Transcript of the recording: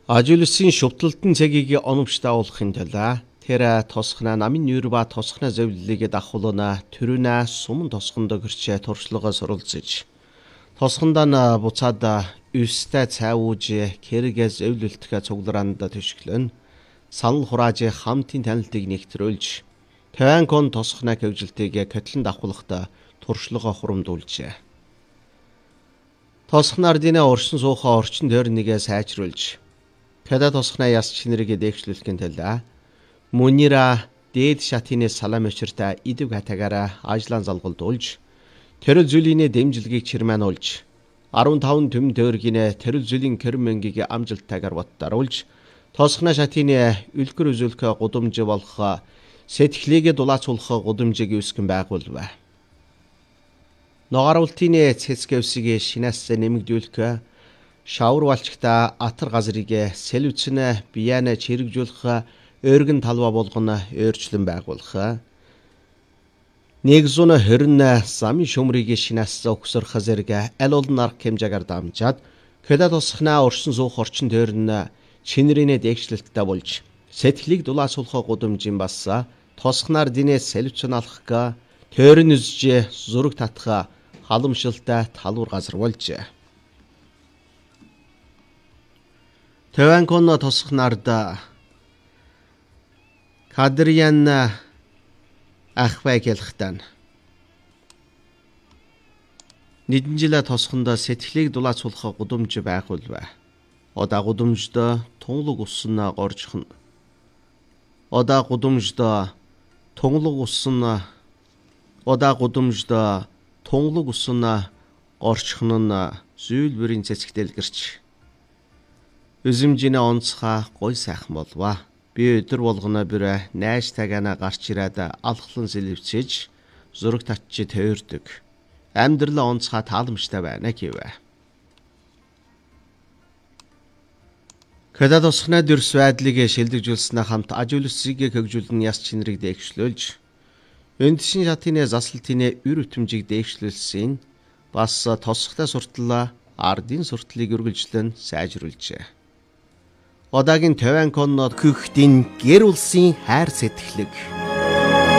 Ажуулсан шүвтэлтэн цагийг оновчтой болгохын тулд тэр тосхна намын нүүр ба тосхна зөвлөлийг дагуулна төрүнэ сумын тосхонд гэрчээ туршлагаа суралцж тосхонд нь буцаад өстэй цайвууж кэргээ зөвлөлтгөө цуглараанд төшгөлөн санал хурааж хамтын танилтыг нэгтрүүлж таван кон тосхна хөвжилтийг котлон дагуулахад туршлагаа хурамдуулжээ. Тосхнаар динэ оршин суухаа орчин тойрныгээ сайжруулж Кэда тосхна яс чинэрийг дэвшлүүлэхин тулд Мөнира дээд шатины салам өчртэ идэв хатагаараа ажлан залгуулдуулж тэрэл зүлийнэ дэмжилгийг чирмэнуулж 15 төм тойргийнэ тэрэл зүлийн кэрмэнгийг амжилттайгаар боттаруулж тосхна шатины үлгэр үзүүлэх гудамж болох сэтгэлийг дулаацуулах гудамжийг үүсгэн байгуулв. Ногаруултын цэцгэвсийг шинээс нэмэгдүүлэх шавар балчгта атар газрыг сэлвчнэ бияна чирэгжүүлэх өргөн талва болгоно өөрчлөн байгуулах. 120 замын шөмрийг шинээс өгсөрх зэрэг аль олон арга хэмжээгээр дамжаад кэда тосхна оршин суух орчин тойрн чинэрийн дэвшлэлттэй болж сэтгэлийг дулаацуулах гудамжийн бас тосхнаар динэ сэлвчн алхах тойрн үзж зураг татах халамжлалтай талуур газар болж Таван кон тосхнаард Кадриан ахвай хэлхтэн Нэгэн жил тосхонд сэтгэлийг дулаацуулах гудамж байгуулв. Одаа гудамжд тунгалаг усан горжхон. Одаа гудамжд тунгалаг усан горчхон нь зүүлбэрийн цэцэгтэл гэрч Үзэмжинэ онцхаа гой сайхан болва. Би өдөр болгоно бүрэ найш тагана гарч ирээд алхлан сэлвчиж зураг татчи тойрдог. Амьдрал онцхаа тааламжтай байна гэвэ. Кэда тосхна дөрс байдлыг шилдэгжүүлснээр хамт ажуулсыг хөгжүүлэн яс чинэрийг дэвшлүүлж өндшин шатны заслалтын үр өтөмжийг дэвшлүүлсэн бас тосхтой суртал ардын суртлыг үргэлжлэн сайжруулжээ. Одаагийн 50 коннод хөхтийн гэр улсын хайр сэтгэлэг